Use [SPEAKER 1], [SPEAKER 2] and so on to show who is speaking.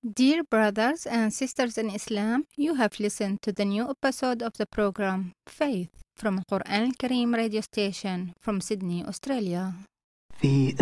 [SPEAKER 1] Dear brothers and sisters in Islam, you have listened to the new episode of the program Faith from Quran Al Kareem radio station from Sydney, Australia.
[SPEAKER 2] في